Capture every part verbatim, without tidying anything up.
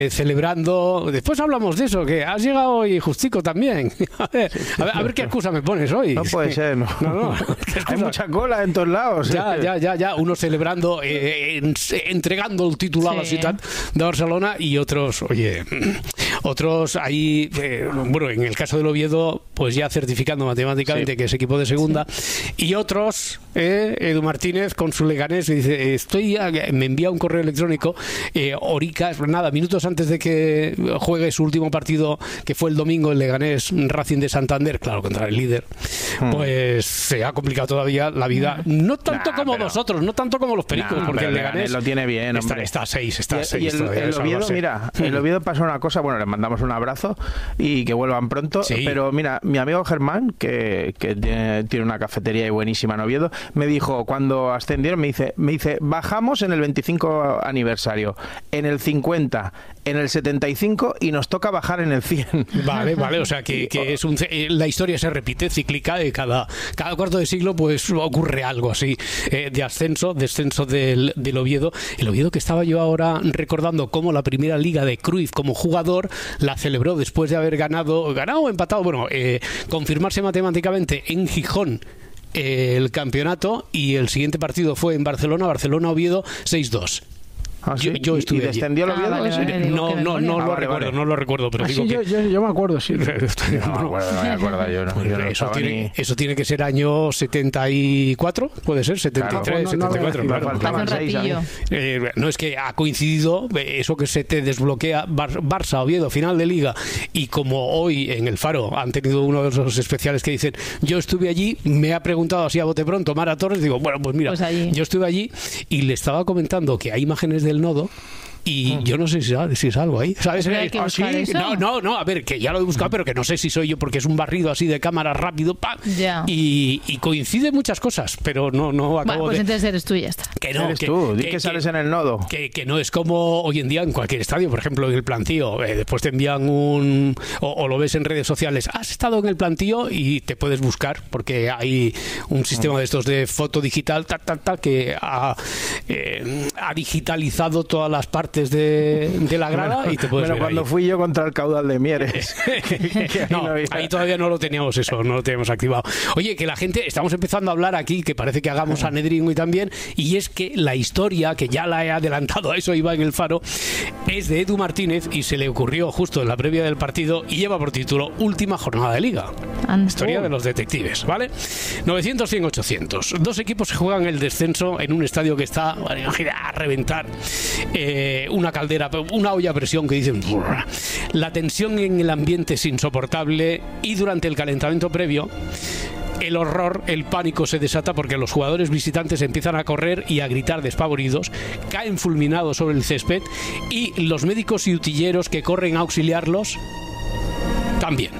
celebrando. Después hablamos de eso, que has llegado hoy justico también. A ver, a ver, a ver qué excusa me pones hoy. No puede ser, no. no, no. Hay mucha cola en todos lados. Ya, ya, ya, ya. Unos celebrando, eh, en, entregando el titular a la Sí. ciudad de Barcelona y otros, oye, otros ahí, eh, bueno, en el caso del Oviedo, pues ya certificando matemáticamente Sí. que es equipo de segunda. Sí. Y otros, eh, Edu Martínez con su Leganés, y dice, estoy, a, me envía un correo electrónico, eh, Orica, nada, minutos antes de que juegue su último partido, que fue el domingo, el Leganés Racing de Santander, claro, contra el líder, hmm. pues se ha complicado todavía la vida, no tanto nah, como pero... vosotros, no tanto como los pericos, nah, porque el Leganés lo tiene bien, está, hombre. está a seis, está a seis. Y el, el Oviedo, mira, el Oviedo pasó una cosa, bueno, les mandamos un abrazo y que vuelvan pronto, sí. Pero mira, mi amigo Germán, que, que tiene, tiene una cafetería buenísima en Oviedo, me dijo, cuando ascendieron, me dice, me dice, bajamos en el veinticinco aniversario, en el cincuenta, en el setenta y cinco y nos toca bajar en el cien. Vale, vale, o sea que, que es un, la historia se repite cíclica de cada, cada cuarto de siglo, pues ocurre algo así, eh, de ascenso, descenso del, del Oviedo. El Oviedo que estaba yo ahora recordando cómo la primera liga de Cruyff como jugador la celebró después de haber ganado, ganado o empatado, bueno, eh, confirmarse matemáticamente en Gijón el campeonato, y el siguiente partido fue en Barcelona, Barcelona-Oviedo seis dos. ¿Ah, sí? Yo, yo estuve ¿Y descendió el Oviedo? Ah, vale, vale, no, no, no, ah, lo vale, recuerdo, vale. no lo recuerdo, pero ah, digo sí, que... yo, yo, yo me acuerdo, sí. No me acuerdo, no me acuerdo yo. No, yo no eso, tiene, ni... eso tiene que ser año setenta y cuatro, puede ser, setenta y tres, claro, no, no, setenta y cuatro, no, claro. Faltaban seis. Eh, no, es que ha coincidido eso que se te desbloquea Bar- Barça, Oviedo, final de Liga, y como hoy en el Faro han tenido uno de esos especiales que dicen, yo estuve allí, me ha preguntado así a bote pronto Mara Torres, digo, bueno, pues mira, pues yo estuve allí y le estaba comentando que hay imágenes del nodo. Y mm. yo no sé si, si es algo ahí, ¿sabes? ¿Ah, sí? No, no, no, a ver, que ya lo he buscado, pero que no sé si soy yo, porque es un barrido así de cámara rápido, ¡pam! Ya. Y, y coincide muchas cosas, pero no, no acabo bueno, pues de... entonces eres tú y ya está. Que no, eres que, tú, di que, que, que sales que, en el nodo. Que, que no es como hoy en día en cualquier estadio, por ejemplo, en el plantío, eh, después te envían un... O, o lo ves en redes sociales, has estado en el plantío y te puedes buscar, porque hay un sistema de estos de foto digital, tal, tal, tal, que ha, eh, ha digitalizado todas las partes de... de la grada, bueno, y te puedes bueno, ver cuando ahí. Fui yo contra el caudal de Mieres. No, no ahí todavía no lo teníamos eso, no lo teníamos activado. Oye, que la gente, estamos empezando a hablar aquí, que parece que hagamos a Nedrín y también, y es que la historia, que ya la he adelantado, a eso iba en el Faro, es de Edu Martínez y se le ocurrió justo en la previa del partido y lleva por título Última jornada de Liga. And historia oh. de los detectives, ¿vale? novecientos, cien, ochocientos. Dos equipos que juegan el descenso en un estadio que está bueno, a reventar. Eh, una caldera, una olla a presión que dicen... La tensión en el ambiente es insoportable y durante el calentamiento previo el horror, el pánico se desata porque los jugadores visitantes empiezan a correr y a gritar despavoridos, caen fulminados sobre el césped y los médicos y utilleros que corren a auxiliarlos también.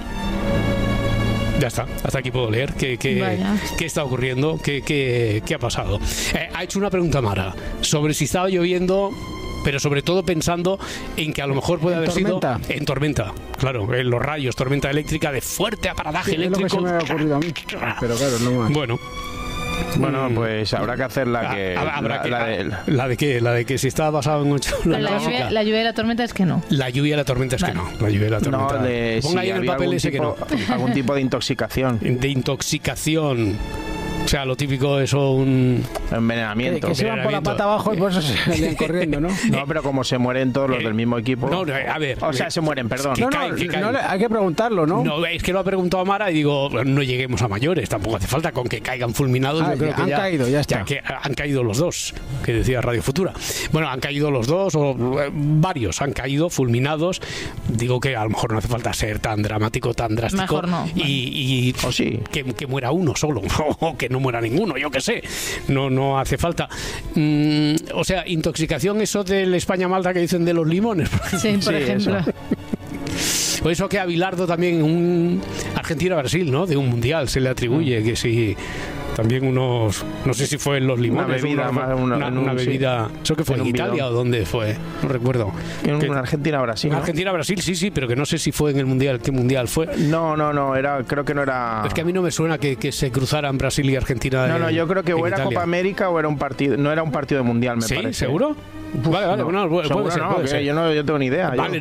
Ya está, hasta aquí puedo leer qué, qué, qué está ocurriendo, qué, qué, qué ha pasado. Eh, ha hecho una pregunta Mara sobre si estaba lloviendo, pero sobre todo pensando en que a lo mejor puede haber tormenta? sido en tormenta, claro, en los rayos, tormenta eléctrica de fuerte aparataje sí, eléctrico. Es lo que se me ha ocurrido a mí, pero claro, no más. Bueno. Bueno, pues habrá que hacer la que... Habrá la, que la, de, la de qué, la de que si está basado en ocho... La, la, lluvia, la lluvia y la tormenta es que no. La lluvia y la tormenta es vale. que no. La lluvia y la tormenta. No, de, ponga si ahí en el papel ese tipo, que no. Algún tipo de intoxicación. De intoxicación. O sea, lo típico es un... envenenamiento. Que, que se van por la pata abajo y por eso se salen corriendo, ¿no? No, pero como se mueren todos los eh, del mismo equipo... No, a ver... O sea, se mueren, perdón. Que no, caen, que no, no, hay que preguntarlo, ¿no? No, es que lo ha preguntado Mara y digo, no lleguemos a mayores, tampoco hace falta con que caigan fulminados. Ah, yo creo que han ya, caído, ya está. Ya que han caído los dos, que decía Radio Futura. Bueno, han caído los dos, o eh, varios han caído fulminados. Digo que a lo mejor no hace falta ser tan dramático, tan drástico. Mejor no. Y, y o sí. que, que muera uno solo, o que no muera ninguno, yo que sé, no, no hace falta. Mm, o sea, intoxicación, eso del España-Malta que dicen de los limones. Sí, por sí, ejemplo. Eso. O eso que a Bilardo también, un Argentina-Brasil, ¿no? De un mundial se le atribuye, mm. que si también unos, no sé si fue en los limones, una bebida, una, más una, una, un, una bebida, sí, ¿eso que fue en Italia bidón. o dónde fue? No recuerdo. En que, Argentina-Brasil. En Argentina-Brasil, sí, sí, pero que no sé si fue en el Mundial, ¿qué Mundial fue? No, no, no, era, creo que no era... Es que a mí no me suena que, que se cruzaran Brasil y Argentina. No, en, no, yo creo que o era Italia. Copa América o era un partido, no era un partido de Mundial, me ¿Sí? parece. ¿Seguro? Uf, vale, vale, no, bueno, puede seguro ser, no, puede ser. Yo no yo tengo ni idea. Vale, yo.